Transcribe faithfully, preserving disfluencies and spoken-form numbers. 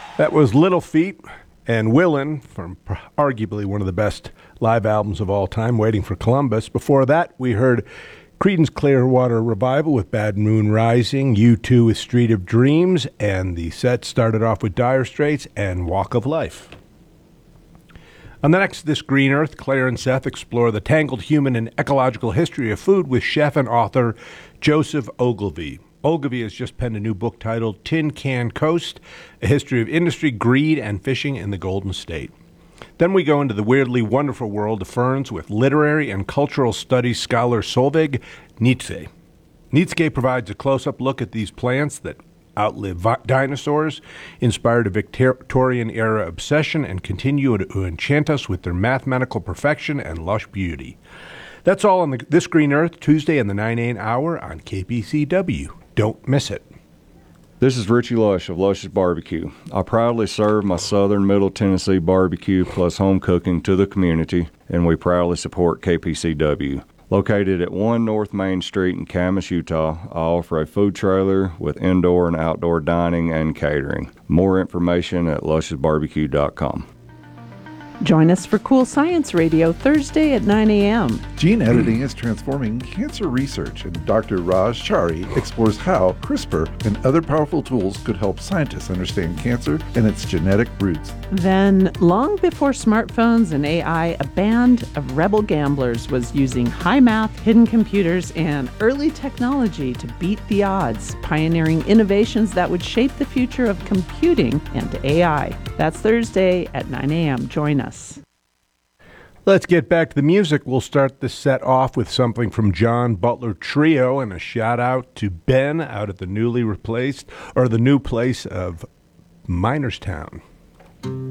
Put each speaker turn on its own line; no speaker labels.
That was Little Feat and Willin' from arguably one of the best live albums of all time, Waiting for Columbus. Before that, we heard Creedence Clearwater Revival with Bad Moon Rising, U two with Street of Dreams, and the set started off with Dire Straits and Walk of Life. On the next This Green Earth, Claire and Seth explore the tangled human and ecological history of food with chef and author Joseph Ogilvie. Ogilvie has just penned a new book titled Tin Can Coast, A History of Industry, Greed, and Fishing in the Golden State. Then we go into the weirdly wonderful world of ferns with literary and cultural studies scholar Solveig Nietzsche. Nietzsche provides a close-up look at these plants that outlive vi- dinosaurs, inspired a Victorian-era obsession, and continue to enchant us with their mathematical perfection and lush beauty. That's all on the, This Green Earth, Tuesday in the nine a.m. hour on K P C W. Don't miss it.
This is Richie Lush of Lush's Barbecue. I proudly serve my southern Middle Tennessee barbecue plus home cooking to the community, and we proudly support K P C W. Located at one North Main Street in Camas, Utah, I offer a food trailer with indoor and outdoor dining and catering. More information at lushes barbecue dot com.
Join us for Cool Science Radio Thursday at nine a.m.
Gene editing is transforming cancer research, and Doctor Raj Chari explores how CRISPR and other powerful tools could help scientists understand cancer and its genetic roots.
Then, long before smartphones and A I, a band of rebel gamblers was using high math, hidden computers, and early technology to beat the odds, pioneering innovations that would shape the future of computing and A I. That's Thursday at nine a.m. Join us.
Let's get back to the music. We'll start the set off with something from John Butler Trio and a shout out to Ben out at the newly replaced, or the new place of Minerstown.